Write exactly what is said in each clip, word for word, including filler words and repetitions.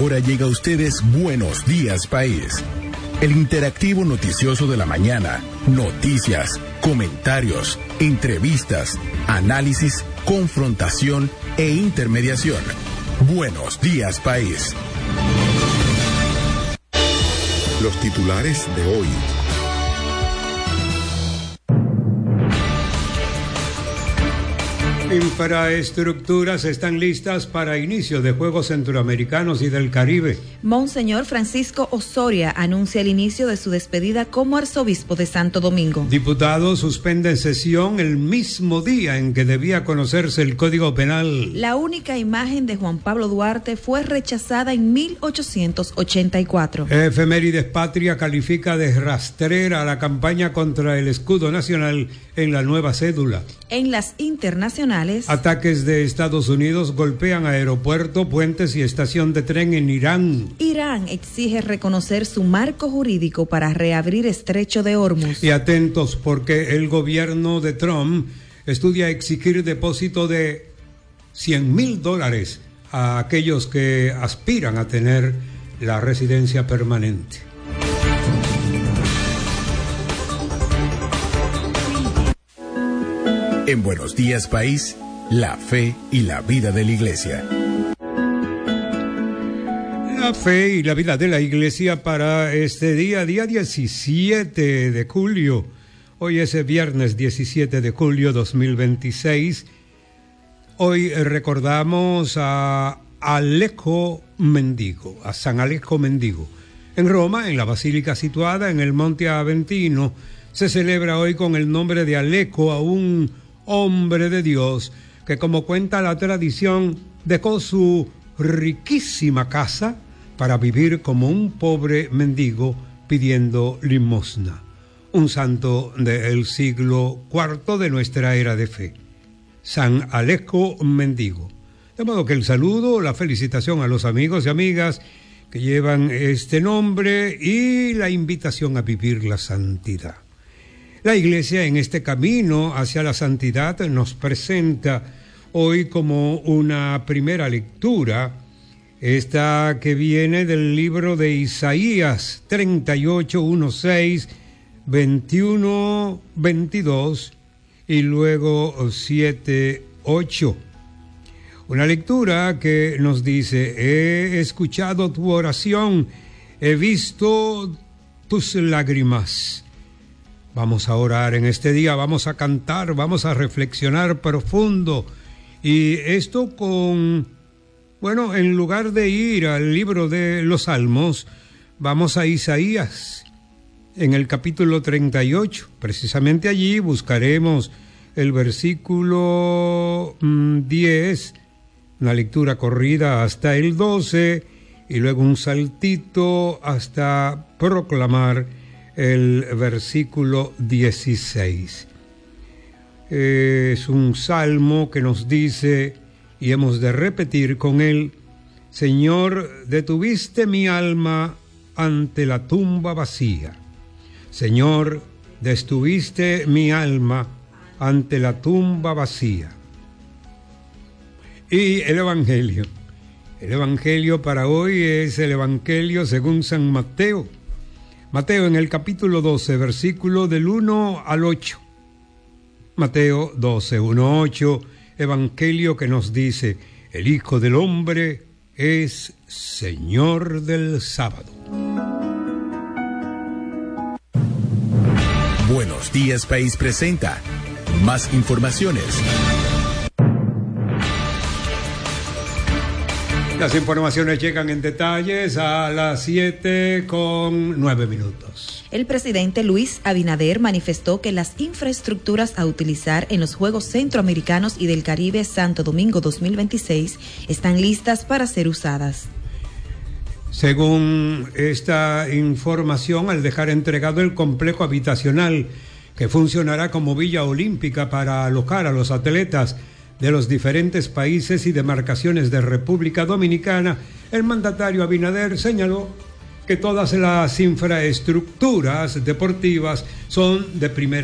ahora llega a ustedes Buenos Días País, el interactivo noticioso de la mañana. Noticias, comentarios, entrevistas, análisis, confrontación e intermediación. Buenos Días País. Los titulares de hoy. Infraestructuras están listas para inicio de Juegos Centroamericanos y del Caribe. Monseñor Francisco Osoria anuncia el inicio de su despedida como arzobispo de Santo Domingo. Diputados suspenden sesión el mismo día en que debía conocerse el Código Penal. La única imagen de Juan Pablo Duarte fue rechazada en mil ochocientos ochenta y cuatro. Efemérides Patria califica de rastrera la campaña contra el escudo nacional en la nueva cédula. En las internacionales, ataques de Estados Unidos golpean aeropuerto, puentes y estación de tren en Irán. Irán exige reconocer su marco jurídico para reabrir Estrecho de Hormuz. Y atentos porque el gobierno de Trump estudia exigir depósito de cien mil dólares a aquellos que aspiran a tener la residencia permanente. En Buenos Días País, la fe y la vida de la Iglesia. La fe y la vida de la Iglesia para este día, día diecisiete de julio. Hoy es viernes diecisiete de julio dos mil veintiséis. Hoy recordamos a Alejo Mendigo, a San Alejo Mendigo. En Roma, en la basílica situada en el Monte Aventino, se celebra hoy con el nombre de Alejo a un hombre de Dios que, como cuenta la tradición, dejó su riquísima casa para vivir como un pobre mendigo pidiendo limosna. Un santo del siglo cuarto de nuestra era de fe, San Alejo Mendigo. De modo que el saludo, la felicitación a los amigos y amigas que llevan este nombre y la invitación a vivir la santidad. La Iglesia en este camino hacia la santidad nos presenta hoy como una primera lectura, esta que viene del libro de Isaías treinta y ocho, uno, seis, veintiuno, veintidós y luego siete, ocho. Una lectura que nos dice: he escuchado tu oración, he visto tus lágrimas. Vamos a orar en este día, vamos a cantar, vamos a reflexionar profundo. Y esto con, bueno, en lugar de ir al libro de los Salmos, vamos a Isaías, en el capítulo treinta y ocho. Precisamente allí buscaremos el versículo mmm, diez, una lectura corrida hasta el doce, y luego un saltito hasta proclamar el versículo dieciséis. Es un salmo que nos dice, y hemos de repetir con él: Señor, detuviste mi alma ante la tumba vacía. Señor, detuviste mi alma ante la tumba vacía. Y el Evangelio. El Evangelio para hoy es el Evangelio según San Mateo. Mateo en el capítulo doce, versículo del uno al ocho. Mateo doce, uno, ocho, Evangelio que nos dice: el Hijo del Hombre es Señor del sábado. Buenos Días País presenta más informaciones. Las informaciones llegan en detalles a las siete con nueve minutos. El presidente Luis Abinader manifestó que las infraestructuras a utilizar en los Juegos Centroamericanos y del Caribe Santo Domingo dos mil veintiséis están listas para ser usadas. Según esta información, al dejar entregado el complejo habitacional que funcionará como Villa Olímpica para alojar a los atletas de los diferentes países y demarcaciones de República Dominicana, el mandatario Abinader señaló que todas las infraestructuras deportivas son de primera,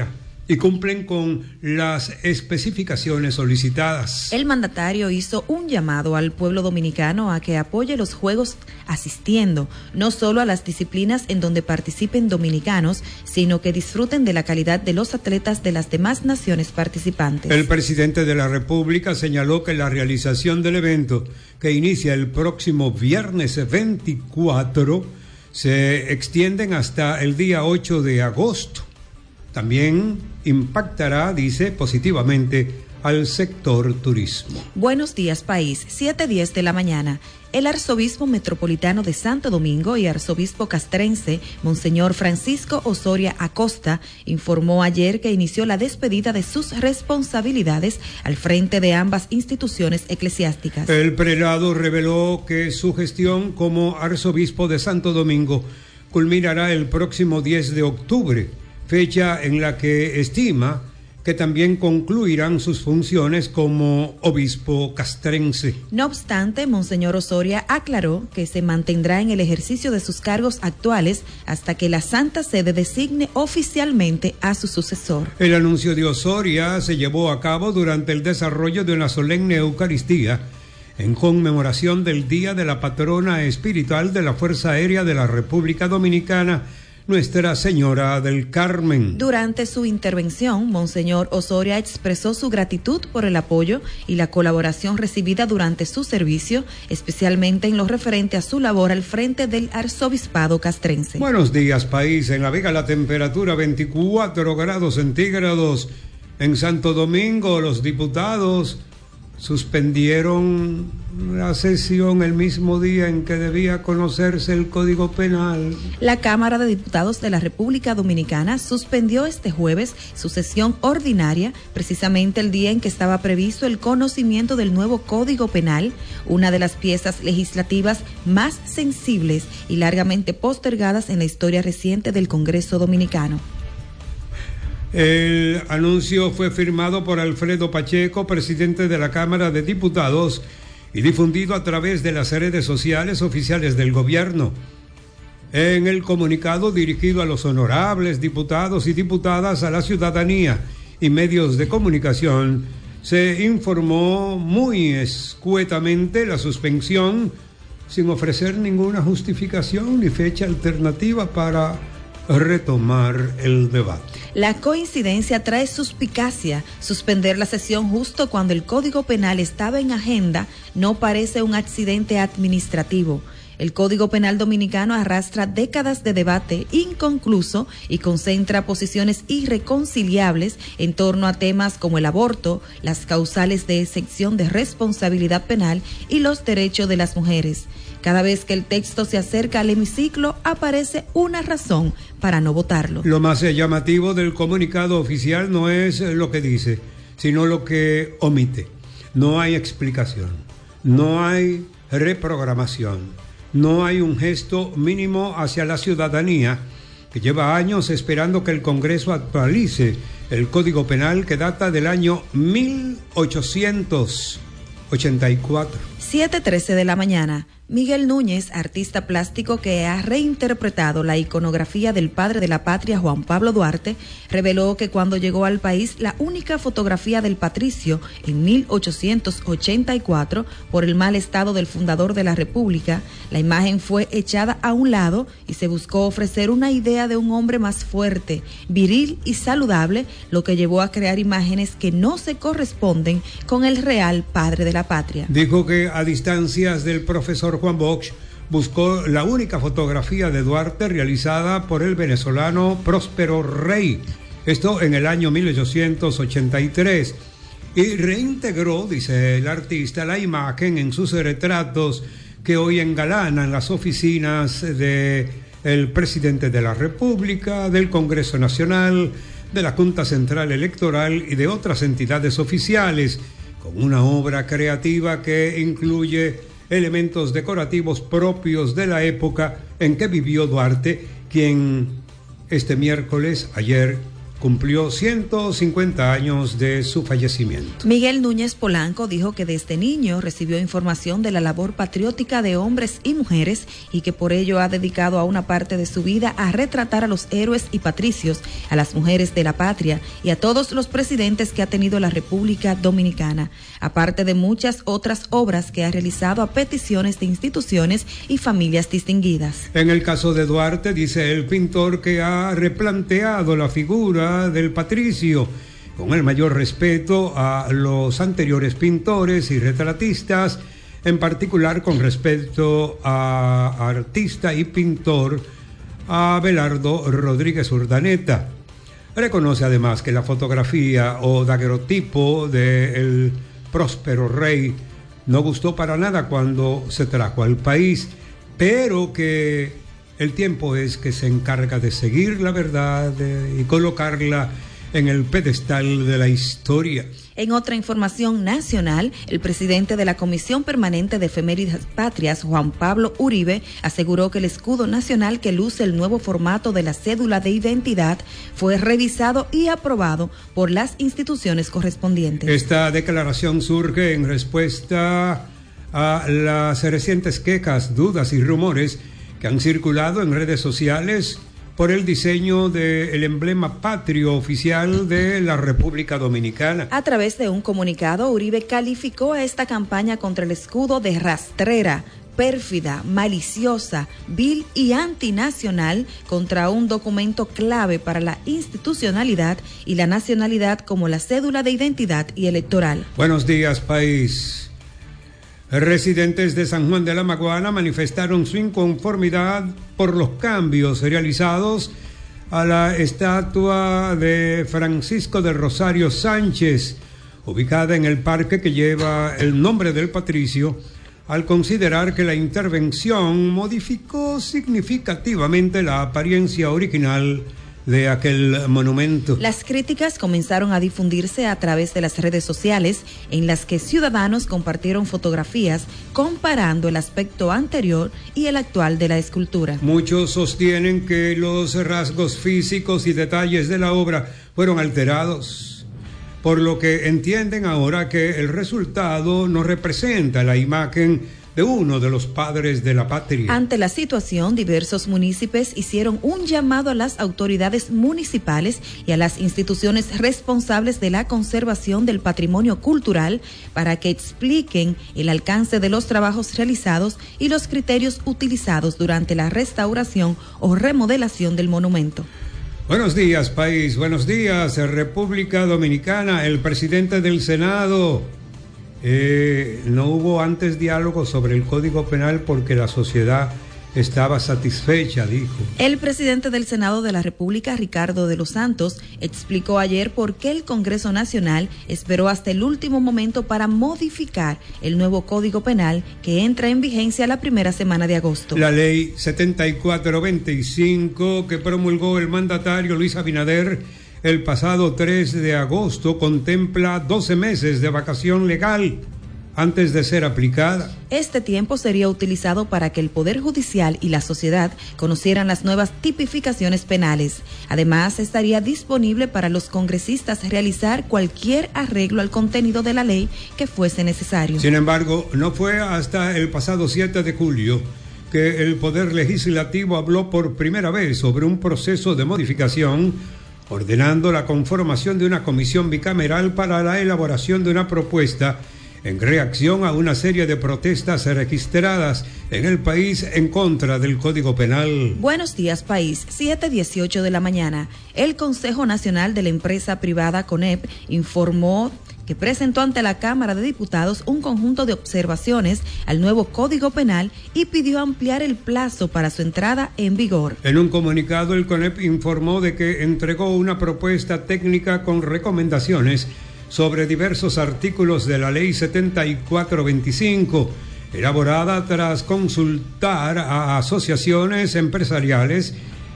y cumplen con las especificaciones solicitadas. El mandatario hizo un llamado al pueblo dominicano a que apoye los Juegos asistiendo no solo a las disciplinas en donde participen dominicanos, sino que disfruten de la calidad de los atletas de las demás naciones participantes. El presidente de la República señaló que la realización del evento, que inicia el próximo viernes veinticuatro, se extienden hasta el día ocho de agosto. También impactará, dice, positivamente al sector turismo. Buenos días, país. siete diez de la mañana. El arzobispo metropolitano de Santo Domingo y arzobispo castrense, Monseñor Francisco Osoria Acosta, informó ayer que inició la despedida de sus responsabilidades al frente de ambas instituciones eclesiásticas. El prelado reveló que su gestión como arzobispo de Santo Domingo culminará el próximo diez de octubre, fecha en la que estima que también concluirán sus funciones como obispo castrense. No obstante, Monseñor Osoria aclaró que se mantendrá en el ejercicio de sus cargos actuales hasta que la Santa Sede designe oficialmente a su sucesor. El anuncio de Osoria se llevó a cabo durante el desarrollo de una solemne Eucaristía en conmemoración del Día de la Patrona Espiritual de la Fuerza Aérea de la República Dominicana, Nuestra Señora del Carmen. Durante su intervención, Monseñor Osoria expresó su gratitud por el apoyo y la colaboración recibida durante su servicio, especialmente en lo referente a su labor al frente del arzobispado castrense. Buenos días, país. En La Vega la temperatura veinticuatro grados centígrados. En Santo Domingo los diputados suspendieron la sesión el mismo día en que debía conocerse el Código Penal. La Cámara de Diputados de la República Dominicana suspendió este jueves su sesión ordinaria, precisamente el día en que estaba previsto el conocimiento del nuevo Código Penal, una de las piezas legislativas más sensibles y largamente postergadas en la historia reciente del Congreso Dominicano. El anuncio fue firmado por Alfredo Pacheco, presidente de la Cámara de Diputados, y difundido a través de las redes sociales oficiales del gobierno. En el comunicado dirigido a los honorables diputados y diputadas, a la ciudadanía y medios de comunicación, se informó muy escuetamente la suspensión, sin ofrecer ninguna justificación ni fecha alternativa para retomar el debate. La coincidencia trae suspicacia. Suspender la sesión justo cuando el Código Penal estaba en agenda no parece un accidente administrativo. El Código Penal dominicano arrastra décadas de debate inconcluso y concentra posiciones irreconciliables en torno a temas como el aborto, las causales de exención de responsabilidad penal y los derechos de las mujeres. Cada vez que el texto se acerca al hemiciclo, aparece una razón para no votarlo. Lo más llamativo del comunicado oficial no es lo que dice, sino lo que omite. No hay explicación, no hay reprogramación, no hay un gesto mínimo hacia la ciudadanía que lleva años esperando que el Congreso actualice el Código Penal que data del año mil ochocientos ochenta y cuatro. siete trece de la mañana. Miguel Núñez, artista plástico que ha reinterpretado la iconografía del padre de la patria, Juan Pablo Duarte, reveló que cuando llegó al país la única fotografía del patricio en mil ochocientos ochenta y cuatro, por el mal estado del fundador de la República, la imagen fue echada a un lado y se buscó ofrecer una idea de un hombre más fuerte, viril y saludable, lo que llevó a crear imágenes que no se corresponden con el real padre de la patria. Dijo que a distancias del profesor Juan Bosch buscó la única fotografía de Duarte realizada por el venezolano Próspero Rey, esto en el año mil ochocientos ochenta y tres, y reintegró, dice el artista, la imagen en sus retratos que hoy engalanan las oficinas de el presidente de la República, del Congreso Nacional, de la Junta Central Electoral y de otras entidades oficiales, con una obra creativa que incluye elementos decorativos propios de la época en que vivió Duarte, quien este miércoles, ayer, cumplió ciento cincuenta años de su fallecimiento. Miguel Núñez Polanco dijo que desde niño recibió información de la labor patriótica de hombres y mujeres y que por ello ha dedicado a una parte de su vida a retratar a los héroes y patricios, a las mujeres de la patria y a todos los presidentes que ha tenido la República Dominicana, aparte de muchas otras obras que ha realizado a peticiones de instituciones y familias distinguidas. En el caso de Duarte, dice el pintor que ha replanteado la figura del patricio con el mayor respeto a los anteriores pintores y retratistas, en particular con respecto a artista y pintor Abelardo Rodríguez Urdaneta. Reconoce además que la fotografía o daguerrotipo del próspero rey no gustó para nada cuando se trajo al país, pero que el tiempo es que se encarga de seguir la verdad de, y colocarla en el pedestal de la historia. En otra información nacional, el presidente de la Comisión Permanente de Efemérides Patrias, Juan Pablo Uribe, aseguró que el escudo nacional que luce el nuevo formato de la cédula de identidad fue revisado y aprobado por las instituciones correspondientes. Esta declaración surge en respuesta a las recientes quejas, dudas y rumores que han circulado en redes sociales por el diseño del emblema patrio oficial de la República Dominicana. A través de un comunicado, Uribe calificó a esta campaña contra el escudo de rastrera, pérfida, maliciosa, vil y antinacional contra un documento clave para la institucionalidad y la nacionalidad como la cédula de identidad y electoral. Buenos días, país. Residentes de San Juan de la Maguana manifestaron su inconformidad por los cambios realizados a la estatua de Francisco del Rosario Sánchez, ubicada en el parque que lleva el nombre del patricio, al considerar que la intervención modificó significativamente la apariencia original de aquel monumento. Las críticas comenzaron a difundirse a través de las redes sociales, en las que ciudadanos compartieron fotografías comparando el aspecto anterior y el actual de la escultura. Muchos sostienen que los rasgos físicos y detalles de la obra fueron alterados, por lo que entienden ahora que el resultado no representa la imagen de uno de los padres de la patria. Ante la situación, diversos municipios hicieron un llamado a las autoridades municipales y a las instituciones responsables de la conservación del patrimonio cultural para que expliquen el alcance de los trabajos realizados y los criterios utilizados durante la restauración o remodelación del monumento. Buenos días, país. Buenos días, República Dominicana. El presidente del Senado. Eh, no hubo antes diálogo sobre el Código Penal porque la sociedad estaba satisfecha, dijo. El presidente del Senado de la República, Ricardo de los Santos, explicó ayer por qué el Congreso Nacional esperó hasta el último momento para modificar el nuevo Código Penal que entra en vigencia la primera semana de agosto. La ley setenta y cuatro veinticinco que promulgó el mandatario Luis Abinader el pasado tres de agosto contempla doce meses de vacación legal antes de ser aplicada. Este tiempo sería utilizado para que el Poder Judicial y la sociedad conocieran las nuevas tipificaciones penales. Además, estaría disponible para los congresistas realizar cualquier arreglo al contenido de la ley que fuese necesario. Sin embargo, no fue hasta el pasado siete de julio que el Poder Legislativo habló por primera vez sobre un proceso de modificación, ordenando la conformación de una comisión bicameral para la elaboración de una propuesta en reacción a una serie de protestas registradas en el país en contra del Código Penal. Buenos días, país. siete dieciocho de la mañana. El Consejo Nacional de la Empresa Privada CONEP informó que presentó ante la Cámara de Diputados un conjunto de observaciones al nuevo Código Penal y pidió ampliar el plazo para su entrada en vigor. En un comunicado, el CONEP informó de que entregó una propuesta técnica con recomendaciones sobre diversos artículos de la Ley setenta y cuatro veinticinco, elaborada tras consultar a asociaciones empresariales,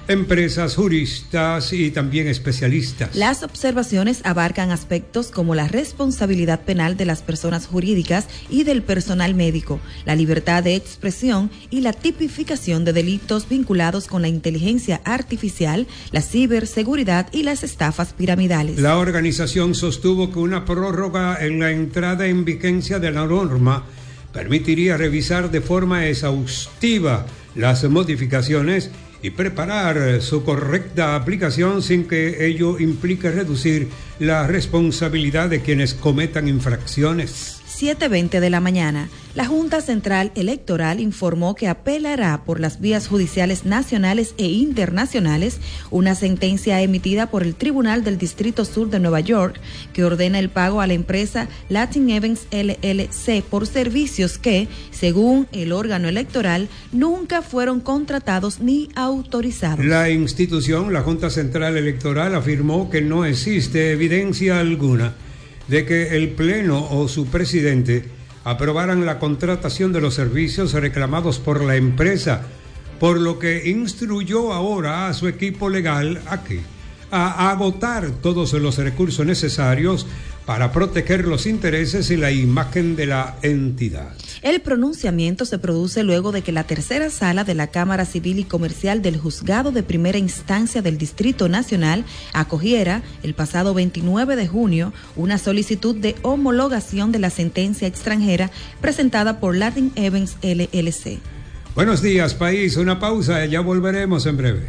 empresas, juristas y también especialistas. Las observaciones abarcan aspectos como la responsabilidad penal de las personas jurídicas y del personal médico, la libertad de expresión y la tipificación de delitos vinculados con la inteligencia artificial, la ciberseguridad y las estafas piramidales. La organización sostuvo que una prórroga en la entrada en vigencia de la norma permitiría revisar de forma exhaustiva las modificaciones y preparar su correcta aplicación sin que ello implique reducir la responsabilidad de quienes cometan infracciones. siete veinte de la mañana. La Junta Central Electoral informó que apelará por las vías judiciales nacionales e internacionales una sentencia emitida por el Tribunal del Distrito Sur de Nueva York que ordena el pago a la empresa Latin Events L L C por servicios que, según el órgano electoral, nunca fueron contratados ni autorizados. La institución, la Junta Central Electoral, afirmó que no existe evidencia alguna de que el Pleno o su presidente aprobaran la contratación de los servicios reclamados por la empresa, por lo que instruyó ahora a su equipo legal a que a agotar todos los recursos necesarios para proteger los intereses y la imagen de la entidad. El pronunciamiento se produce luego de que la tercera sala de la Cámara Civil y Comercial del Juzgado de Primera Instancia del Distrito Nacional acogiera, el pasado veintinueve de junio, una solicitud de homologación de la sentencia extranjera presentada por Latin Events L L C. Buenos días, país. Una pausa, ya volveremos en breve.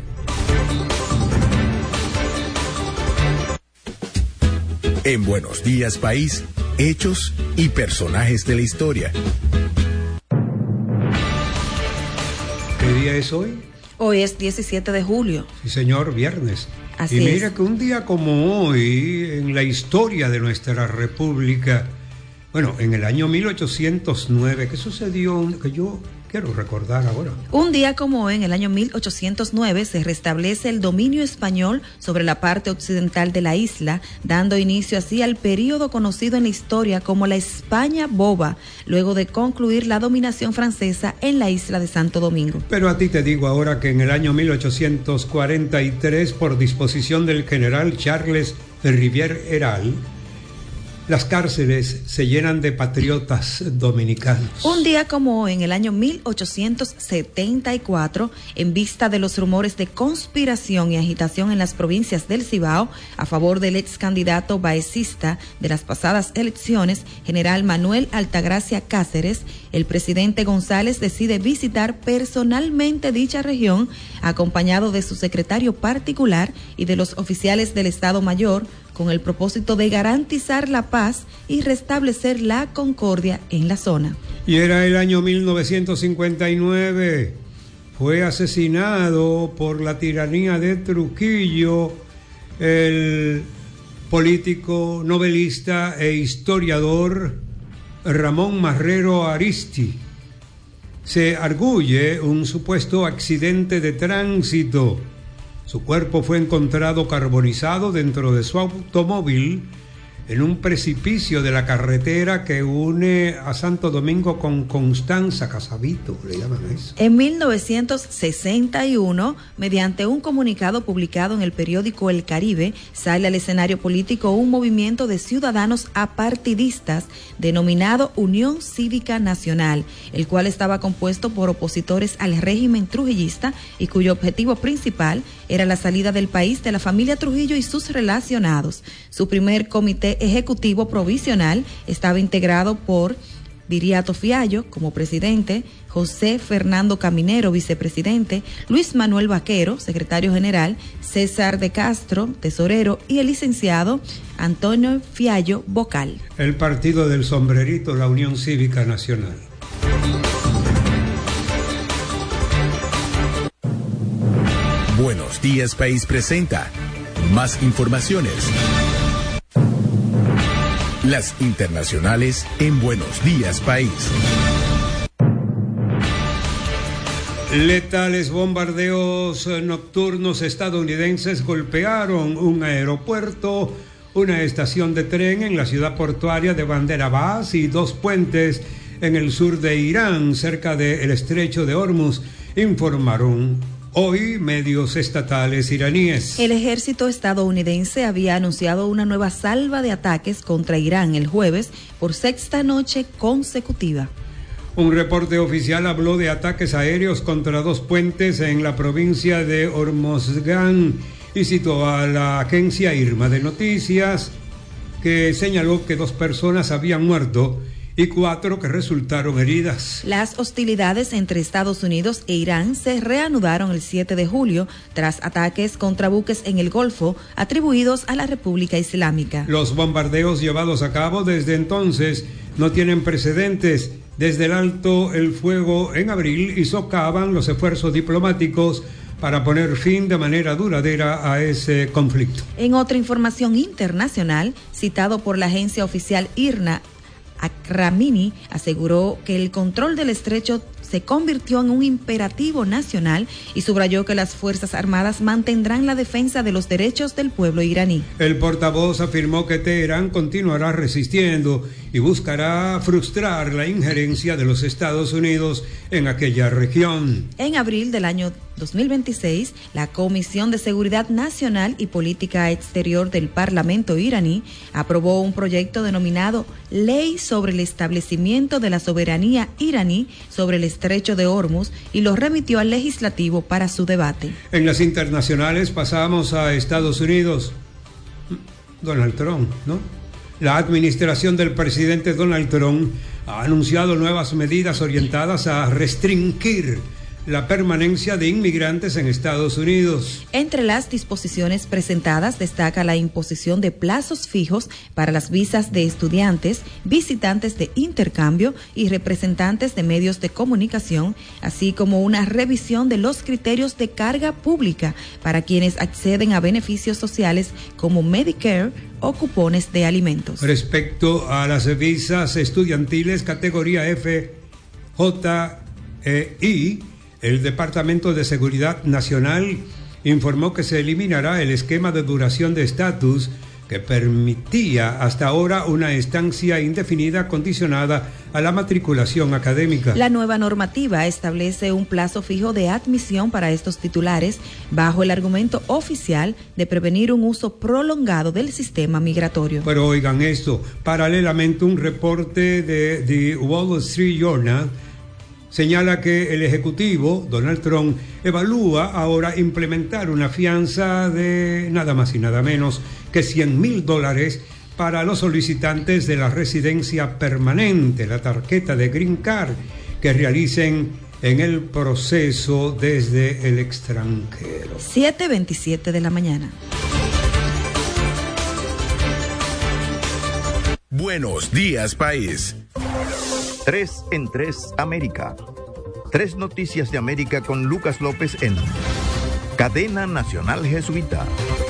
En Buenos Días País, hechos y personajes de la historia. ¿Qué día es hoy? Hoy es diecisiete de julio. Sí, señor, viernes. Así y mira es. que un día como hoy, en la historia de nuestra república, bueno, en el año mil ochocientos nueve, ¿qué sucedió? Que yo quiero recordar ahora. Un día como hoy, en el año mil ochocientos nueve, se restablece el dominio español sobre la parte occidental de la isla, dando inicio así al período conocido en la historia como la España Boba, luego de concluir la dominación francesa en la isla de Santo Domingo. Pero a ti te digo ahora que en el año mil ochocientos cuarenta y tres, por disposición del general Charles Rivière Heral, las cárceles se llenan de patriotas dominicanos. Un día como hoy, en el año mil ochocientos setenta y cuatro, en vista de los rumores de conspiración y agitación en las provincias del Cibao a favor del ex candidato baecista de las pasadas elecciones, general Manuel Altagracia Cáceres, el presidente González decide visitar personalmente dicha región, acompañado de su secretario particular y de los oficiales del Estado Mayor, con el propósito de garantizar la paz y restablecer la concordia en la zona. Y era el año mil novecientos cincuenta y nueve. Fue asesinado por la tiranía de Trujillo el político, novelista e historiador Ramón Marrero Aristi. Se arguye un supuesto accidente de tránsito. Su cuerpo fue encontrado carbonizado dentro de su automóvil en un precipicio de la carretera que une a Santo Domingo con Constanza, Casabito, le llaman eso. En mil novecientos sesenta y uno, mediante un comunicado publicado en el periódico El Caribe, sale al escenario político un movimiento de ciudadanos apartidistas denominado Unión Cívica Nacional, el cual estaba compuesto por opositores al régimen trujillista y cuyo objetivo principal era la salida del país de la familia Trujillo y sus relacionados. Su primer comité ejecutivo provisional estaba integrado por Viriato Fiallo como presidente, José Fernando Caminero, vicepresidente, Luis Manuel Vaquero, secretario general, César de Castro, tesorero, y el licenciado Antonio Fiallo, vocal. El partido del sombrerito, la Unión Cívica Nacional. Buenos Días País presenta más informaciones. Las internacionales en Buenos Días País. Letales bombardeos nocturnos estadounidenses golpearon un aeropuerto, una estación de tren en la ciudad portuaria de Bandar Abbas y dos puentes en el sur de Irán, cerca del estrecho de Hormuz, informaron hoy medios estatales iraníes. El ejército estadounidense había anunciado una nueva salva de ataques contra Irán el jueves por sexta noche consecutiva. Un reporte oficial habló de ataques aéreos contra dos puentes en la provincia de Hormozgan y citó a la agencia IRNA de noticias, que señaló que dos personas habían muerto y cuatro que resultaron heridas. Las hostilidades entre Estados Unidos e Irán se reanudaron el siete de julio tras ataques contra buques en el Golfo atribuidos a la República Islámica. Los bombardeos llevados a cabo desde entonces no tienen precedentes. Desde el alto el fuego en abril y socavan los esfuerzos diplomáticos para poner fin de manera duradera a ese conflicto. En otra información internacional, citado por la agencia oficial IRNA, Akramini aseguró que el control del estrecho se convirtió en un imperativo nacional y subrayó que las Fuerzas Armadas mantendrán la defensa de los derechos del pueblo iraní. El portavoz afirmó que Teherán continuará resistiendo y buscará frustrar la injerencia de los Estados Unidos en aquella región. En abril del año dos mil veintiséis, la Comisión de Seguridad Nacional y Política Exterior del Parlamento iraní aprobó un proyecto denominado Ley sobre el Establecimiento de la Soberanía Iraní sobre el Estrecho de Hormuz y lo remitió al legislativo para su debate. En las internacionales pasamos a Estados Unidos. Donald Trump, ¿no? La administración del presidente Donald Trump ha anunciado nuevas medidas orientadas a restringir la permanencia de inmigrantes en Estados Unidos. Entre las disposiciones presentadas destaca la imposición de plazos fijos para las visas de estudiantes, visitantes de intercambio y representantes de medios de comunicación, así como una revisión de los criterios de carga pública para quienes acceden a beneficios sociales como Medicare o cupones de alimentos. Respecto a las visas estudiantiles categoría F, J e I, el Departamento de Seguridad Nacional informó que se eliminará el esquema de duración de estatus que permitía hasta ahora una estancia indefinida condicionada a la matriculación académica. La nueva normativa establece un plazo fijo de admisión para estos titulares bajo el argumento oficial de prevenir un uso prolongado del sistema migratorio. Pero oigan esto, paralelamente un reporte de The Wall Street Journal señala que el ejecutivo, Donald Trump, evalúa ahora implementar una fianza de nada más y nada menos que cien mil dólares para los solicitantes de la residencia permanente, la tarjeta de Green Card, que realicen en el proceso desde el extranjero. siete veintisiete de la mañana. Buenos días, país. Tres en Tres América. Tres noticias de América con Lucas López en Cadena Nacional Jesuita.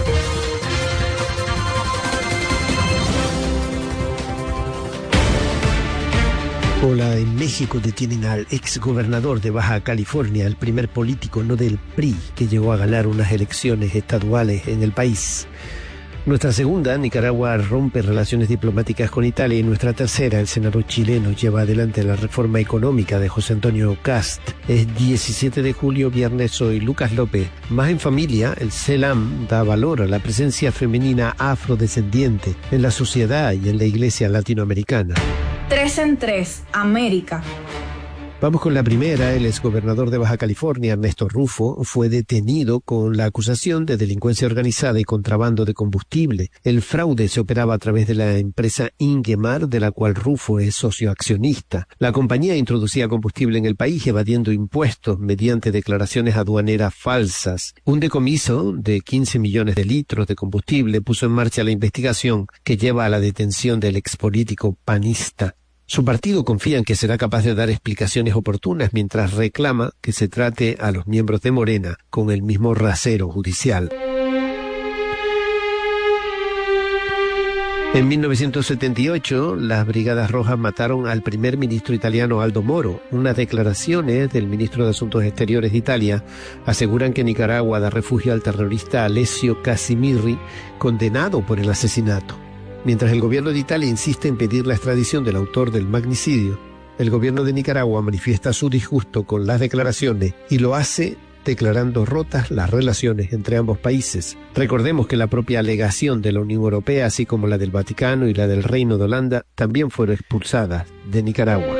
Hola, en México detienen al exgobernador de Baja California, el primer político no del P R I que llegó a ganar unas elecciones estaduales en el país. Nuestra segunda, Nicaragua rompe relaciones diplomáticas con Italia, y nuestra tercera, el Senado chileno lleva adelante la reforma económica de José Antonio Kast. Es diecisiete de julio, viernes, soy Lucas López. Más en familia, el CELAM da valor a la presencia femenina afrodescendiente en la sociedad y en la iglesia latinoamericana. Tres en Tres, América. Vamos con la primera. El exgobernador de Baja California, Ernesto Rufo, fue detenido con la acusación de delincuencia organizada y contrabando de combustible. El fraude se operaba a través de la empresa Ingemar, de la cual Rufo es socio accionista. La compañía introducía combustible en el país evadiendo impuestos mediante declaraciones aduaneras falsas. Un decomiso de quince millones de litros de combustible puso en marcha la investigación que lleva a la detención del expolítico panista. Su partido confía en que será capaz de dar explicaciones oportunas mientras reclama que se trate a los miembros de Morena con el mismo rasero judicial. En mil novecientos setenta y ocho, las Brigadas Rojas mataron al primer ministro italiano Aldo Moro. Unas declaraciones del ministro de Asuntos Exteriores de Italia aseguran que Nicaragua da refugio al terrorista Alessio Casimirri, condenado por el asesinato. Mientras el gobierno de Italia insiste en pedir la extradición del autor del magnicidio, el gobierno de Nicaragua manifiesta su disgusto con las declaraciones y lo hace declarando rotas las relaciones entre ambos países. Recordemos que la propia alegación de la Unión Europea, así como la del Vaticano y la del Reino de Holanda, también fueron expulsadas de Nicaragua.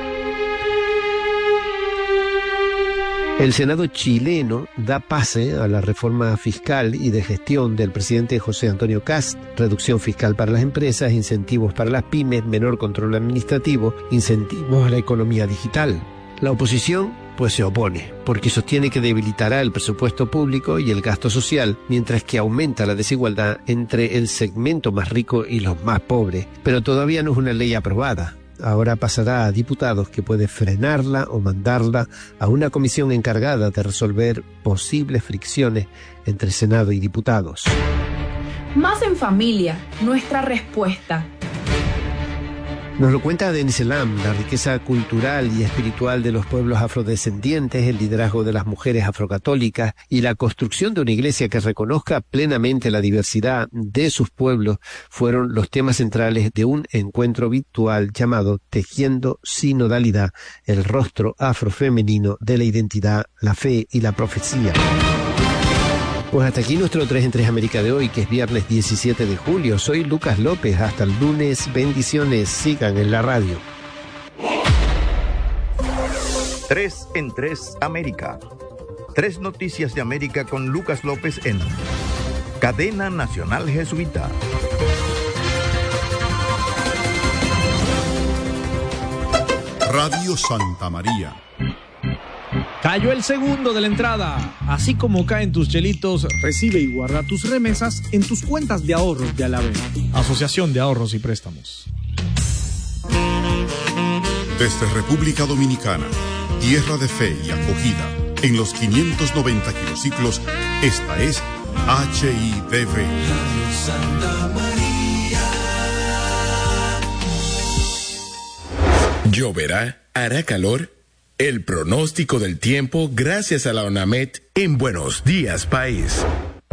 El Senado chileno da pase a la reforma fiscal y de gestión del presidente José Antonio Kast, reducción fiscal para las empresas, incentivos para las pymes, menor control administrativo, incentivos a la economía digital. La oposición, pues se opone, porque sostiene que debilitará el presupuesto público y el gasto social, mientras que aumenta la desigualdad entre el segmento más rico y los más pobres. Pero todavía no es una ley aprobada. Ahora pasará a diputados, que puede frenarla o mandarla a una comisión encargada de resolver posibles fricciones entre Senado y diputados. Más en familia, nuestra respuesta. Nos lo cuenta Denis Elam, la riqueza cultural y espiritual de los pueblos afrodescendientes, el liderazgo de las mujeres afrocatólicas y la construcción de una iglesia que reconozca plenamente la diversidad de sus pueblos fueron los temas centrales de un encuentro virtual llamado Tejiendo Sinodalidad, el rostro afrofemenino de la identidad, la fe y la profecía. Pues hasta aquí nuestro tres en tres América de hoy, que es viernes diecisiete de julio. Soy Lucas López. Hasta el lunes. Bendiciones. Sigan en la radio. tres en tres América. Tres noticias de América con Lucas López en Cadena Nacional Jesuita. Radio Santa María. Cayó el segundo de la entrada. Así como caen tus chelitos, recibe y guarda tus remesas en tus cuentas de ahorros de Alavera. Asociación de Ahorros y Préstamos. Desde República Dominicana, tierra de fe y acogida, en los quinientos noventa kilociclos, esta es H I D V. Radio Santa María. ¿Lloverá? ¿Hará calor? El pronóstico del tiempo gracias a la ONAMED en Buenos Días País.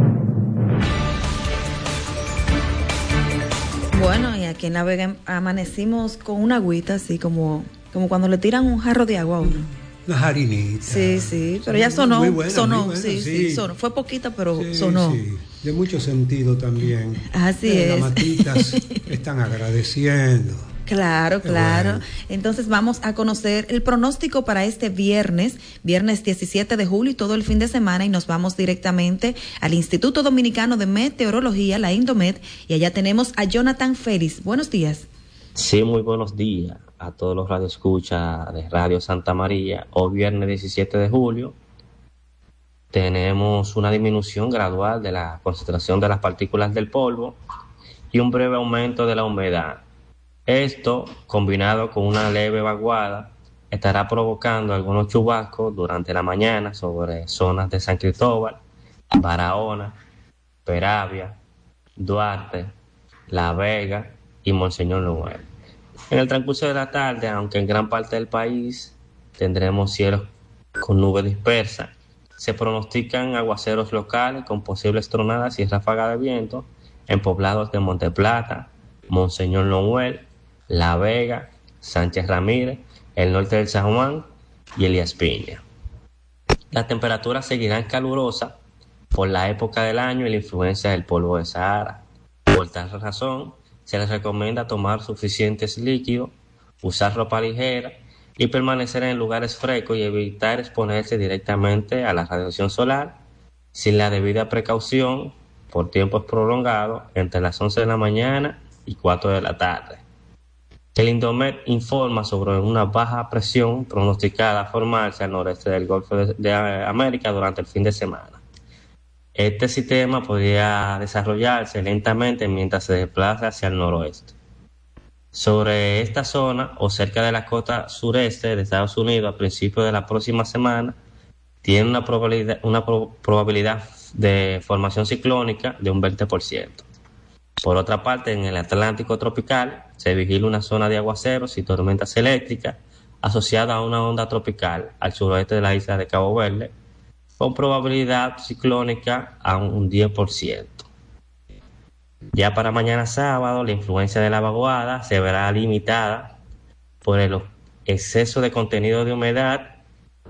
Bueno, y aquí en La Vega amanecimos con una agüita así como, como cuando le tiran un jarro de agua a uno. Una jarinita. Sí, sí, pero ya sonó, muy buena, sonó, muy buena, sí, sí, sí, sonó. Fue poquita, pero sí, sonó. Sí. De mucho sentido también. Así eh, es. Las matitas están agradeciendo. Claro, claro. Bueno. Entonces vamos a conocer el pronóstico para este viernes, viernes diecisiete de julio y todo el fin de semana, y nos vamos directamente al Instituto Dominicano de Meteorología, la Indomet, y allá tenemos a Jonathan Félix. Buenos días. Sí, muy buenos días a todos los radioescuchas de Radio Santa María. Hoy viernes diecisiete de julio tenemos una disminución gradual de la concentración de las partículas del polvo y un breve aumento de la humedad. Esto, combinado con una leve vaguada, estará provocando algunos chubascos durante la mañana sobre zonas de San Cristóbal, Barahona, Peravia, Duarte, La Vega y Monseñor Noel. En el transcurso de la tarde, aunque en gran parte del país tendremos cielos con nubes dispersas, se pronostican aguaceros locales con posibles tronadas y ráfagas de viento en poblados de Monteplata, Monseñor Noel, La Vega, Sánchez Ramírez, el norte del San Juan y Elías Piña. Las temperaturas seguirán calurosas por la época del año y la influencia del polvo de Sahara. Por tal razón, se les recomienda tomar suficientes líquidos, usar ropa ligera y permanecer en lugares frescos y evitar exponerse directamente a la radiación solar sin la debida precaución por tiempos prolongados entre las once de la mañana y cuatro de la tarde. El Indomet informa sobre una baja presión pronosticada a formarse al noreste del Golfo de, de América durante el fin de semana. Este sistema podría desarrollarse lentamente mientras se desplaza hacia el noroeste. Sobre esta zona o cerca de la costa sureste de Estados Unidos a principios de la próxima semana, tiene una probabilidad, una pro, probabilidad de formación ciclónica de un veinte por ciento. Por otra parte, en el Atlántico tropical se vigila una zona de aguaceros y tormentas eléctricas asociada a una onda tropical al suroeste de la isla de Cabo Verde, con probabilidad ciclónica a un diez por ciento. Ya para mañana sábado, la influencia de la vaguada se verá limitada por el exceso de contenido de humedad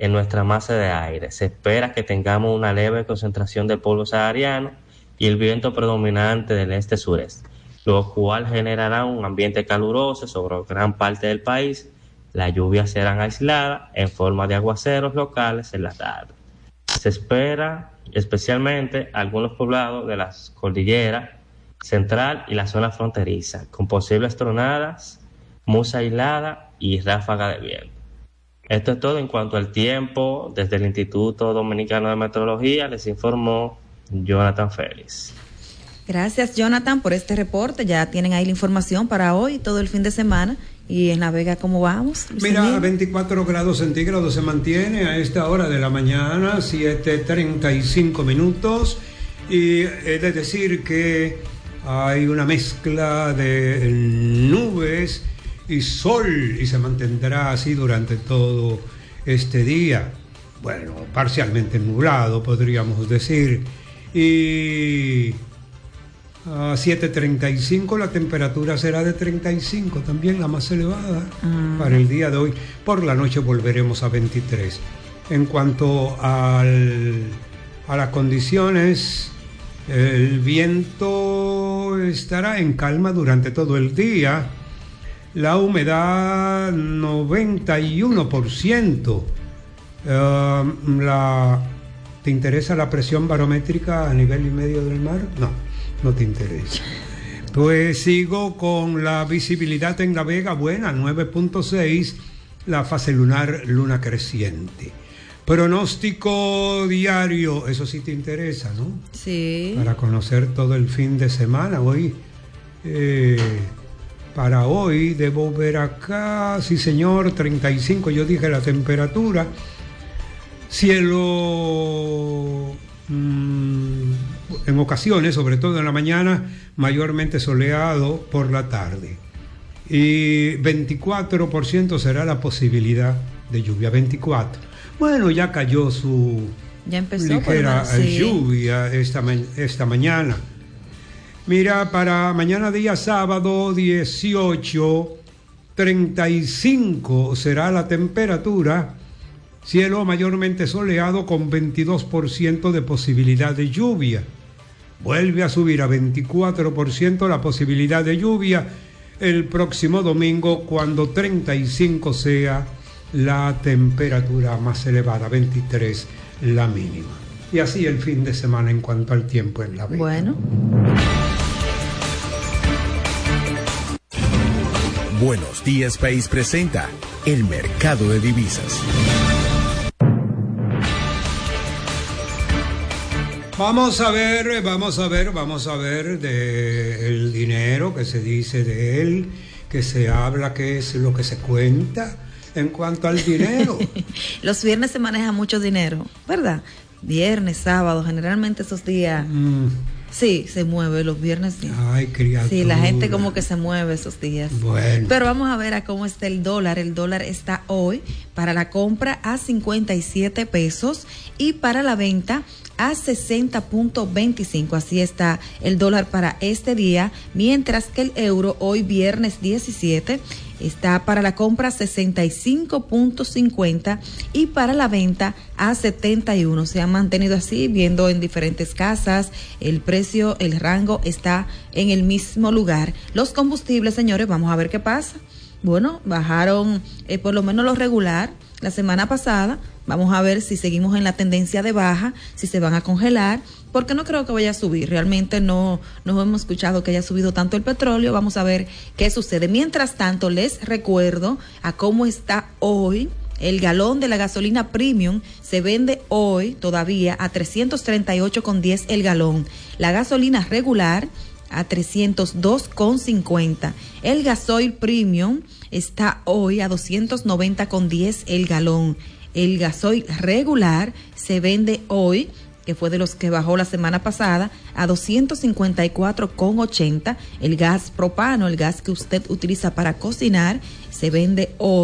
en nuestra masa de aire. Se espera que tengamos una leve concentración de polvo sahariano y el viento predominante del este-sureste, lo cual generará un ambiente caluroso sobre gran parte del país. Las lluvias serán aisladas en forma de aguaceros locales en la tarde. Se espera especialmente algunos poblados de las cordilleras central y la zona fronteriza, con posibles tronadas, musa aislada y ráfaga de viento. Esto es todo en cuanto al tiempo. Desde el Instituto Dominicano de Meteorología les informó Jonathan Félix. Gracias, Jonathan, por este reporte. Ya tienen ahí la información para hoy, todo el fin de semana. ¿Y en La Vega cómo vamos, Luis Mira, Emilio? veinticuatro grados centígrados se mantiene a esta hora de la mañana, siete treinta y cinco minutos. Y he de decir que hay una mezcla de nubes y sol y se mantendrá así durante todo este día. Bueno, parcialmente nublado, podríamos decir. Y a siete treinta y cinco la temperatura será de treinta y cinco, también la más elevada ah. para el día de hoy. Por la noche volveremos a veintitrés. En cuanto al, a las condiciones, el viento estará en calma durante todo el día. La humedad noventa y uno por ciento. Uh, la, ¿Te interesa la presión barométrica a nivel y medio del mar? No. No te interesa. Pues sigo con la visibilidad en La Vega buena, nueve punto seis, la fase lunar, luna creciente. Pronóstico diario, eso sí te interesa, ¿no? Sí. Para conocer todo el fin de semana. Hoy, eh, para hoy debo ver acá, sí señor, treinta y cinco, yo dije la temperatura. Cielo... Mmm, en ocasiones, sobre todo en la mañana, mayormente soleado por la tarde. Y veinticuatro por ciento será la posibilidad de lluvia. veinticuatro. Bueno, ya cayó su ya empezó ligera por sí. lluvia esta, esta mañana. Mira, para mañana día sábado dieciocho, treinta y cinco será la temperatura. Cielo mayormente soleado con veintidós por ciento de posibilidad de lluvia. Vuelve a subir a veinticuatro por ciento la posibilidad de lluvia el próximo domingo, cuando treinta y cinco sea la temperatura más elevada, veintitrés la mínima. Y así el fin de semana en cuanto al tiempo en La Vega. Bueno. Buenos Días País presenta el mercado de divisas. Vamos a ver, vamos a ver, vamos a ver de el dinero que se dice de él, que se habla, que es lo que se cuenta en cuanto al dinero. Los viernes se maneja mucho dinero, ¿verdad? Viernes, sábado, generalmente esos días. Mm. Sí, se mueve los viernes. Sí. Ay, criatura. Sí, la gente como que se mueve esos días. Bueno. Pero vamos a ver a cómo está el dólar. El dólar está hoy para la compra a cincuenta y siete pesos y para la venta a sesenta punto veinticinco. Así está el dólar para este día, mientras que el euro hoy viernes diecisiete está para la compra sesenta y cinco punto cincuenta y para la venta a setenta y uno. Se ha mantenido así, viendo en diferentes casas, el precio, el rango está en el mismo lugar. Los combustibles, señores, vamos a ver qué pasa. Bueno, bajaron eh, por lo menos lo regular la semana pasada. Vamos a ver si seguimos en la tendencia de baja, si se van a congelar, porque no creo que vaya a subir. Realmente no, no hemos escuchado que haya subido tanto el petróleo. Vamos a ver qué sucede. Mientras tanto, les recuerdo a cómo está hoy el galón de la gasolina premium. Se vende hoy todavía a trescientos treinta y ocho con diez el galón. La gasolina regular a trescientos dos con cincuenta. El gasoil premium está hoy a doscientos noventa con diez el galón. El gasoil regular se vende hoy, que fue de los que bajó la semana pasada, a doscientos cincuenta y cuatro con ochenta. El gas propano, el gas que usted utiliza para cocinar, se vende hoy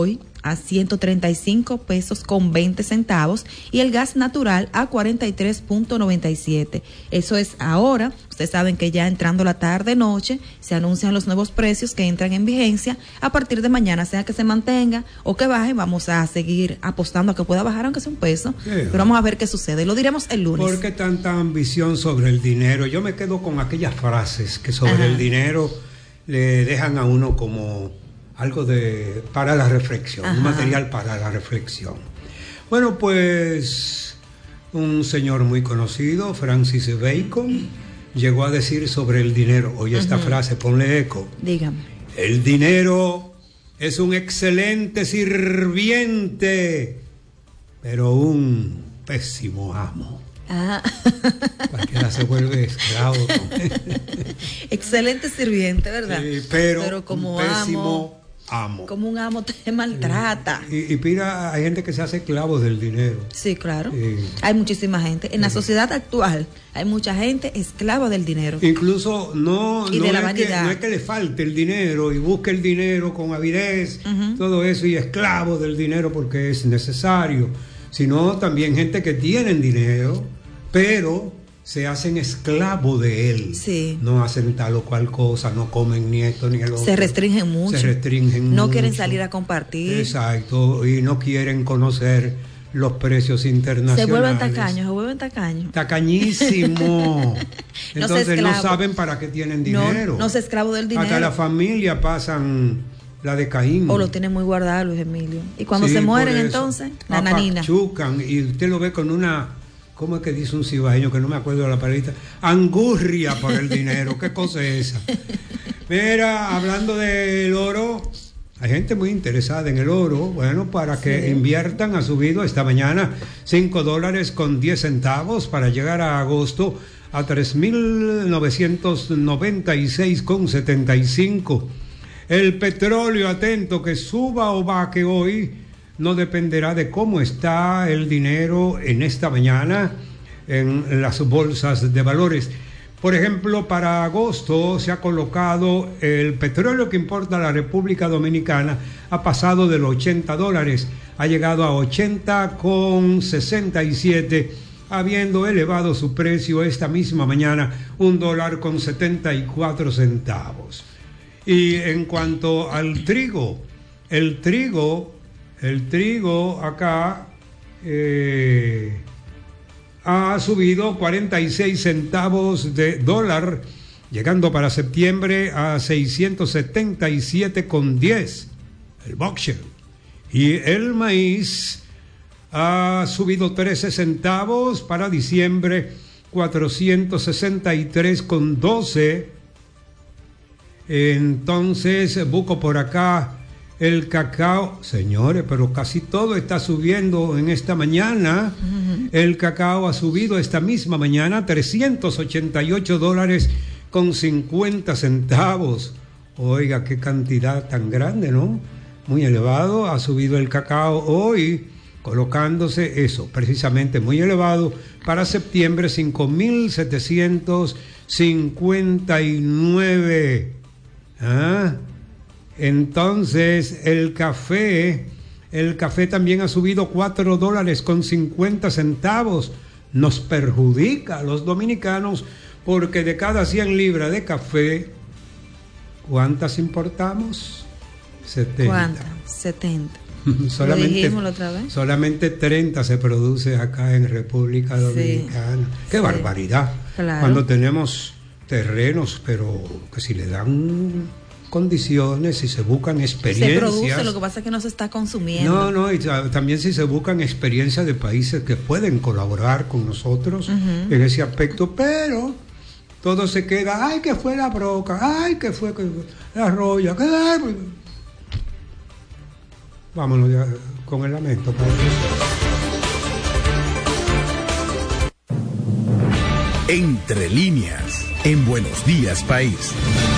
a ciento treinta y cinco pesos con veinte centavos y el gas natural a cuarenta y tres punto noventa y siete. Eso es ahora. Ustedes saben que ya entrando la tarde noche se anuncian los nuevos precios que entran en vigencia. A partir de mañana, sea que se mantenga o que baje, vamos a seguir apostando a que pueda bajar aunque sea un peso. Sí. Pero vamos a ver qué sucede. Lo diremos el lunes. ¿Por qué tanta ambición sobre el dinero? Yo me quedo con aquellas frases que sobre Ajá. el dinero le dejan a uno como algo de para la reflexión, Ajá. un material para la reflexión. Bueno, pues un señor muy conocido, Francis Bacon, llegó a decir sobre el dinero, oye esta uh-huh. frase, ponle eco. Dígame. El dinero es un excelente sirviente, pero un pésimo amo. Ah. Cualquiera se vuelve esclavo. Excelente sirviente, ¿verdad? Sí, pero, pero como un pésimo amo. Amo. Como un amo te maltrata. Y, y pira, hay gente que se hace esclavos del dinero. Sí, claro. Sí. Hay muchísima gente. En la sociedad actual hay mucha gente esclava del dinero. Incluso no, y no, de la es vanidad. Que, no es que le falte el dinero y busque el dinero con avidez, uh-huh. todo eso, y esclavo del dinero porque es necesario, sino también gente que tienen dinero, pero se hacen esclavos de él. Sí. No hacen tal o cual cosa, no comen ni esto ni el otro. Se restringen mucho. Se restringen No mucho. quieren salir a compartir. Exacto, y no quieren conocer los precios internacionales. Se vuelven tacaños, se vuelven tacaños. Tacañísimo. Entonces no, no saben para qué tienen dinero. No, no se esclavo del dinero. Hasta la familia pasan la de Caín. O lo tienen muy guardado, Luis Emilio. Y cuando sí, se mueren entonces, la nanina. Chucan, y usted lo ve con una... ¿Cómo es que dice un cibaeño que no me acuerdo de la palabra? Angurria por el dinero. ¿Qué cosa es esa? Mira, hablando del oro, hay gente muy interesada en el oro. Bueno, para que sí. inviertan, ha subido esta mañana cinco dólares con diez centavos para llegar a agosto a tres mil novecientos noventa y seis con setenta y cinco. El petróleo, atento, que suba o baje hoy, no dependerá de cómo está el dinero en esta mañana en las bolsas de valores. Por ejemplo, para agosto se ha colocado el petróleo que importa la República Dominicana, ha pasado de los ochenta dólares, ha llegado a ochenta con sesenta y siete, habiendo elevado su precio esta misma mañana un dólar con setenta y cuatro centavos. Y en cuanto al trigo, el trigo El trigo acá eh, ha subido cuarenta y seis centavos de dólar, llegando para septiembre a seiscientos setenta y siete con diez, el boxer. Y el maíz ha subido trece centavos para diciembre, cuatrocientos sesenta y tres con doce. Entonces, busco por acá el cacao, señores, pero casi todo está subiendo en esta mañana. Uh-huh. El cacao ha subido esta misma mañana trescientos ochenta y ocho dólares con cincuenta centavos. Oiga, qué cantidad tan grande, ¿no? Muy elevado. Ha subido el cacao hoy, colocándose eso, precisamente muy elevado. Para septiembre, cinco mil setecientos cincuenta y nueve. ¿Ah? Entonces, el café, el café también ha subido cuatro dólares con cincuenta centavos. Nos perjudica a los dominicanos porque de cada cien libras de café, ¿cuántas importamos? setenta. ¿Cuántas? setenta. solamente, ¿Lo dijimos la otra vez? Solamente treinta se produce acá en República Dominicana. Sí, ¡qué sí. barbaridad! Claro. Cuando tenemos terrenos, pero que si le dan condiciones, si se buscan experiencias. Se produce, lo que pasa es que no se está consumiendo. No, no, y también si se buscan experiencias de países que pueden colaborar con nosotros uh-huh. en ese aspecto, pero todo se queda, ay, que fue la broca, ay, que fue la roya, que... Vámonos ya con el lamento. Entre líneas, en Buenos Días País.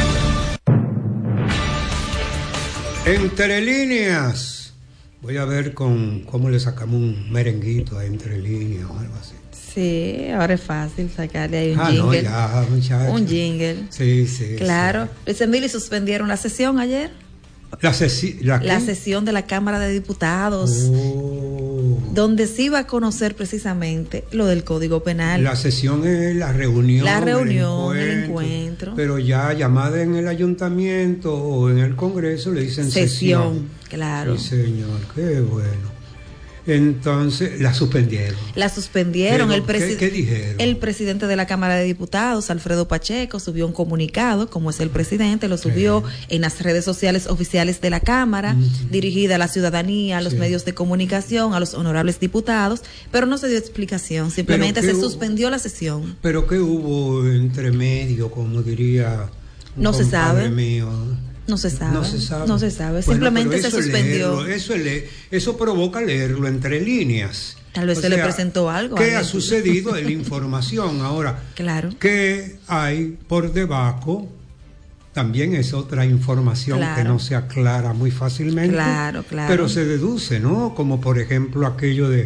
Entre líneas. Voy a ver con cómo le sacamos un merenguito a Entre líneas o algo así. Sí, ahora es fácil sacarle ahí un ah, jingle. No, ya, muchacho. Un jingle. Sí, sí. Claro. Sí. Luis Emilio, ¿suspendieron la sesión ayer? La, sesi ¿la, la sesión de la Cámara de Diputados, oh. donde se iba a conocer precisamente lo del Código Penal. La sesión es la reunión. La reunión, el encuentro. El encuentro pero ya llamada en el ayuntamiento o en el Congreso le dicen sesión. Sesión, claro. Sí, señor, qué bueno. Entonces, la suspendieron. La suspendieron. El ¿qué, ¿Qué dijeron? El presidente de la Cámara de Diputados, Alfredo Pacheco, subió un comunicado, como es el presidente, lo subió sí. en las redes sociales oficiales de la Cámara, uh-huh. dirigida a la ciudadanía, a los sí. medios de comunicación, a los honorables diputados, pero no se dio explicación, simplemente se hubo? suspendió la sesión. ¿Pero qué hubo entre medio, como diría un no se sabe. Mío? No se sabe, no se sabe, no se sabe. Bueno, simplemente se suspendió. Leerlo, eso, le, eso provoca leerlo entre líneas. Tal vez o se sea, le presentó algo. ¿Qué ha sucedido en la información ahora? Claro. ¿Qué hay por debajo? También es otra información claro. que no se aclara muy fácilmente. Claro, claro. Pero se deduce, ¿no? Como por ejemplo aquello de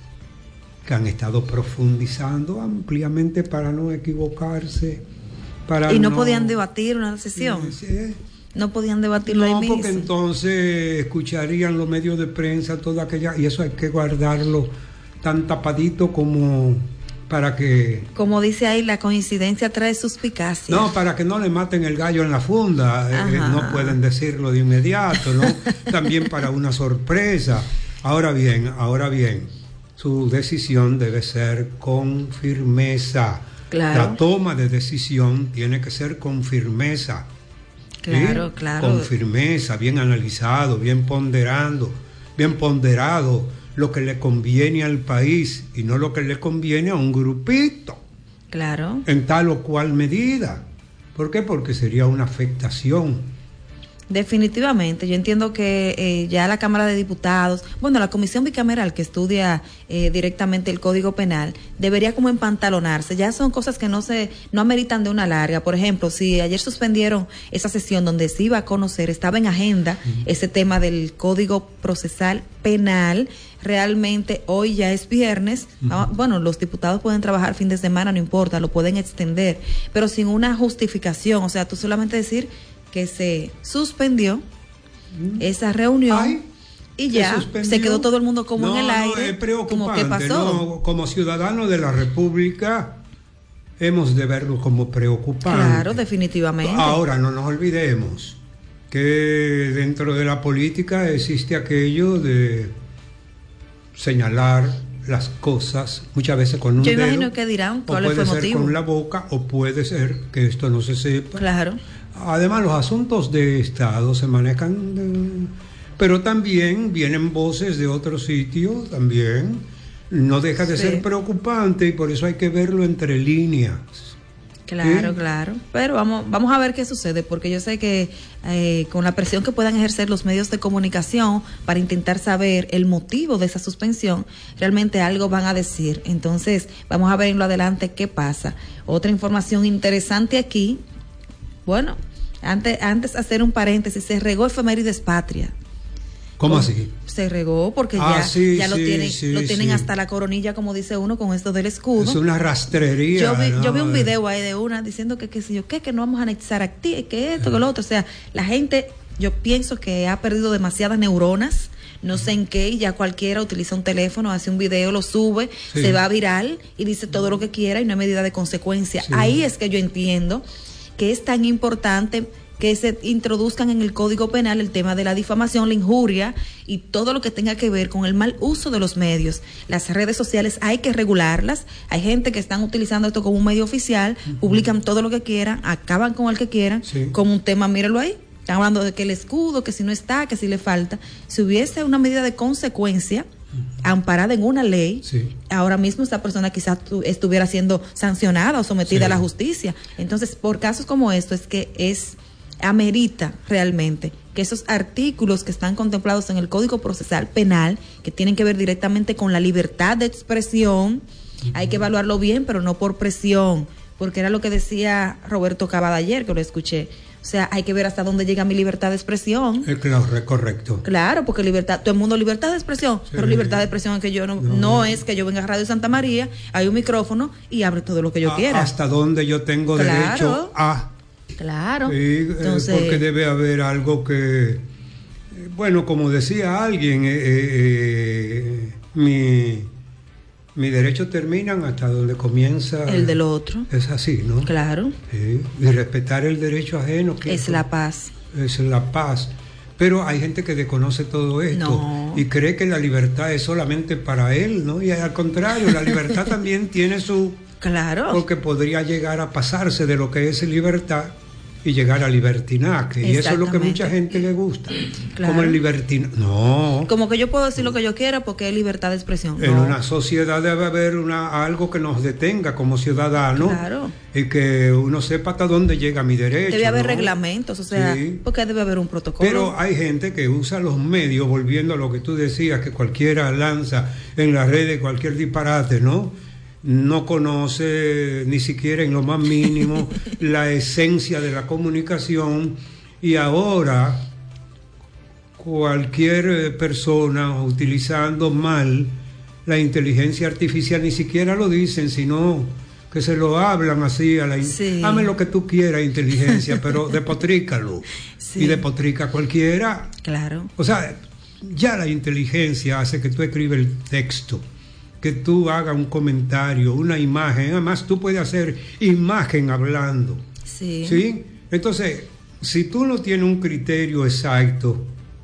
que han estado profundizando ampliamente para no equivocarse. Para y no, no podían debatir una sesión. Sí, sí. No podían debatirlo no, ahí mismo. No, porque entonces escucharían los medios de prensa, toda aquella, y eso hay que guardarlo tan tapadito como para que... Como dice ahí, la coincidencia trae suspicacia. No, para que no le maten el gallo en la funda, eh, no pueden decirlo de inmediato, ¿no? También para una sorpresa. Ahora bien, ahora bien, su decisión debe ser con firmeza. Claro. La toma de decisión tiene que ser con firmeza. Claro, ¿sí? claro. Con firmeza, bien analizado, bien ponderando, bien ponderado lo que le conviene al país y no lo que le conviene a un grupito. Claro. En tal o cual medida. ¿Por qué? Porque sería una afectación. Definitivamente, yo entiendo que eh, ya la Cámara de Diputados, bueno, la Comisión Bicameral que estudia eh, directamente el Código Penal, debería como empantalonarse. Ya son cosas que no se, no ameritan de una larga. Por ejemplo, si ayer suspendieron esa sesión donde se iba a conocer, estaba en agenda uh-huh. ese tema del Código Procesal Penal, realmente hoy ya es viernes, uh-huh. ah, bueno, los diputados pueden trabajar fin de semana, no importa, lo pueden extender, pero sin una justificación, o sea, tú solamente decir que se suspendió mm. esa reunión Ay, y ya se, se quedó todo el mundo como no, en el aire. No, es preocupante, como ¿qué pasó? No, como ciudadanos de la República hemos de verlo como preocupante. Claro, definitivamente. Ahora no nos olvidemos que dentro de la política existe aquello de señalar las cosas muchas veces con un Yo dedo. Yo imagino que dirán cuál fue el motivo. Puede ser con la boca o puede ser que esto no se sepa. Claro. Además, los asuntos de Estado se manejan, de, pero también vienen voces de otros sitios, también. No deja de sí. ser preocupante y por eso hay que verlo entre líneas. Claro, ¿sí? claro. Pero vamos, vamos a ver qué sucede, porque yo sé que eh, con la presión que puedan ejercer los medios de comunicación para intentar saber el motivo de esa suspensión, realmente algo van a decir. Entonces, vamos a ver en lo adelante qué pasa. Otra información interesante aquí. Bueno, antes, antes hacer un paréntesis, se regó efemérides patria. ¿Cómo así? Se regó porque ah, ya, sí, ya lo sí, tienen, sí, lo tienen sí. hasta la coronilla, como dice uno, con esto del escudo. Es una rastrería. Yo vi, ¿no? yo vi un video ahí de una diciendo que qué sé yo, qué, que no vamos a anexar a ti, que esto, que lo otro. O sea, la gente, yo pienso que ha perdido demasiadas neuronas. No sé en qué, y ya cualquiera utiliza un teléfono, hace un video, lo sube, sí. se va viral y dice todo lo que quiera y no hay medida de consecuencia. Sí. Ahí es que yo entiendo que es tan importante que se introduzcan en el Código Penal el tema de la difamación, la injuria y todo lo que tenga que ver con el mal uso de los medios. Las redes sociales hay que regularlas. Hay gente que están utilizando esto como un medio oficial, uh-huh. publican todo lo que quieran, acaban con el que quieran, sí. como un tema, míralo ahí. Están hablando de que el escudo, que si no está, que si le falta. Si hubiese una medida de consecuencia amparada en una ley, sí. ahora mismo esta persona quizás estuviera siendo sancionada o sometida sí. a la justicia. Entonces, por casos como esto es que es amerita realmente que esos artículos que están contemplados en el Código Procesal Penal, que tienen que ver directamente con la libertad de expresión, uh-huh. hay que evaluarlo bien, pero no por presión, porque era lo que decía Roberto Cavada ayer, que lo escuché. O sea, hay que ver hasta dónde llega mi libertad de expresión. Es claro, correcto. Claro, porque libertad, todo el mundo libertad de expresión, sí. pero libertad de expresión es que yo no, no, no es que yo venga a Radio Santa María, hay un micrófono y abre todo lo que yo a, quiera. Hasta dónde yo tengo claro. derecho a... Claro. Sí, Entonces, porque debe haber algo que Bueno, como decía alguien, eh, eh, mi, mi derecho terminan hasta donde comienza el del otro. Es así, ¿no? Claro. Sí. Y respetar el derecho ajeno. ¿qué es la paz. Es la paz. Pero hay gente que desconoce todo esto no. y cree que la libertad es solamente para él, ¿no? Y al contrario, la libertad también tiene su... Claro. Porque podría llegar a pasarse de lo que es libertad y llegar a libertinaje. Y eso es lo que mucha gente le gusta. Claro. Como el libertinaje. No. Como que yo puedo decir lo que yo quiera porque es libertad de expresión. En no. una sociedad debe haber una, algo que nos detenga como ciudadanos. Claro. Y que uno sepa hasta dónde llega mi derecho. Debe haber ¿no? reglamentos, o sea, sí. porque debe haber un protocolo. Pero hay gente que usa los medios, volviendo a lo que tú decías, que cualquiera lanza en las redes cualquier disparate, ¿no? No conoce ni siquiera en lo más mínimo la esencia de la comunicación, y ahora cualquier persona utilizando mal la inteligencia artificial, ni siquiera lo dicen, sino que se lo hablan así a la sí. Hame lo que tú quieras, inteligencia, pero depotrícalo. Sí. Y depotrica cualquiera. Claro. O sea, ya la inteligencia hace que tú escribas el texto, que tú hagas un comentario, una imagen. Además, tú puedes hacer imagen hablando. Sí. ¿Sí? Entonces, si tú no tienes un criterio exacto,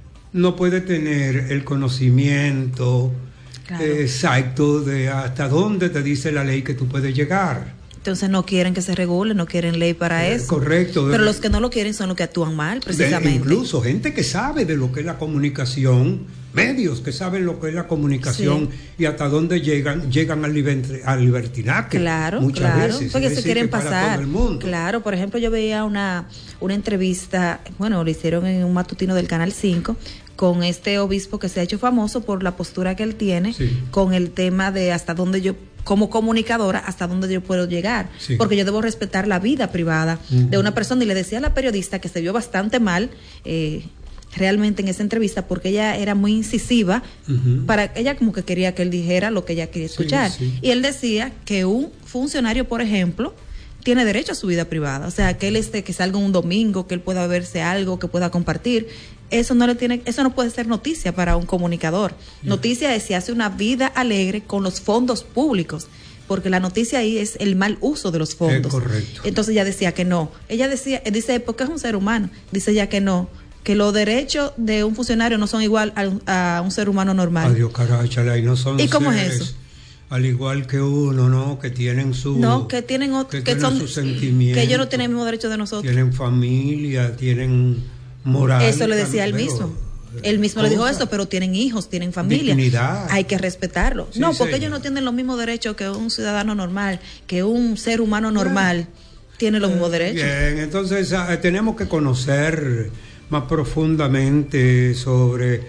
no puedes tener el conocimiento claro. eh, exacto de hasta dónde te dice la ley que tú puedes llegar. Entonces no quieren que se regule, no quieren ley para eh, eso. Correcto. Pero los que no lo quieren son los que actúan mal, precisamente. De, incluso gente que sabe de lo que es la comunicación, medios que saben lo que es la comunicación sí. y hasta dónde llegan, llegan al, liber, al libertinaje. Claro, muchas claro, veces. porque se quieren pasar. Todo el mundo. Claro, por ejemplo, yo veía una, una entrevista, bueno, lo hicieron en un matutino del Canal cinco, con este obispo que se ha hecho famoso por la postura que él tiene sí. con el tema de hasta dónde yo, como comunicadora, hasta dónde yo puedo llegar, sí. porque yo debo respetar la vida privada uh-huh. de una persona. Y le decía a la periodista que se vio bastante mal eh, realmente en esa entrevista, porque ella era muy incisiva, uh-huh. para ella como que quería que él dijera lo que ella quería escuchar, sí, sí. y él decía que un funcionario, por ejemplo, tiene derecho a su vida privada, o sea, que él esté, que salga un domingo, que él pueda verse algo, que pueda compartir. Eso no le tiene, eso no puede ser noticia para un comunicador. Yeah. Noticia es si hace una vida alegre con los fondos públicos, porque la noticia ahí es el mal uso de los fondos. Es correcto. Entonces ella decía que no. Ella decía, dice, porque es un ser humano. Dice ella que no, que los derechos de un funcionario no son igual a, a un ser humano normal. Adiós, carachala, y no son ¿Y cómo seres, es eso? Al igual que uno, ¿no? Que tienen su... No, que tienen, que que tienen son, sus sentimientos. Que ellos no tienen el mismo derecho de nosotros. Tienen familia, tienen moral. Eso le decía él mismo. Él mismo cosa. le dijo eso, pero tienen hijos, tienen familia. Dignidad. Hay que respetarlo. Sí, no, porque señor. ellos no tienen los mismos derechos que un ciudadano normal, que un ser humano normal bien. Tiene los mismos derechos. Bien, entonces eh, tenemos que conocer más profundamente sobre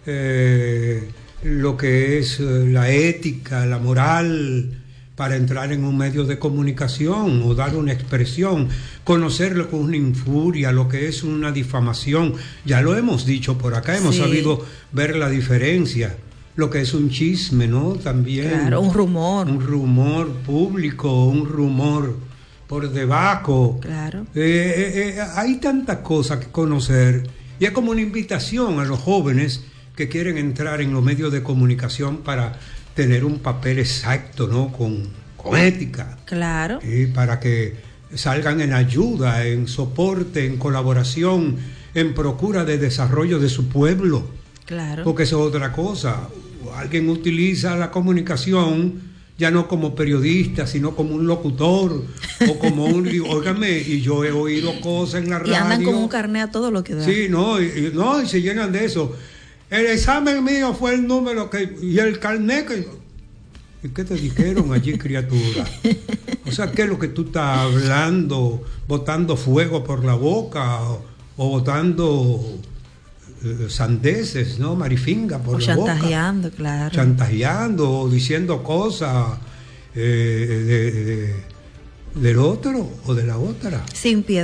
eh, lo que es eh, la ética, la moral, para entrar en un medio de comunicación o dar una expresión, conocer lo que es una infuria, lo que es una difamación. Ya lo hemos dicho por acá, hemos sí. sabido ver la diferencia, lo que es un chisme, ¿no? También. Claro, un rumor. Un rumor público, un rumor por debajo. Claro. Eh, eh, eh, hay tantas cosas que conocer, y es como una invitación a los jóvenes que quieren entrar en los medios de comunicación para tener un papel exacto, ¿no? Con, con ética. Claro. ¿Sí? Para que salgan en ayuda, en soporte, en colaboración, en procura de desarrollo de su pueblo. Claro. Porque eso es otra cosa. Alguien utiliza la comunicación ya no como periodista, sino como un locutor o como un... Óigame, y yo he oído cosas en la radio. Y andan con un carnet a todo lo que da. Sí, no, y, y, no, y se llenan de eso. El examen mío fue el número que... Y el carnet que... ¿Y qué te dijeron allí, criatura? O sea, ¿qué es lo que tú estás hablando? ¿Botando fuego por la boca? ¿O, o botando eh, sandeces, ¿no? Marifinga por o la boca. chantajeando, claro. Chantajeando o diciendo cosas eh, de, de, del otro o de la otra. Sin piedad.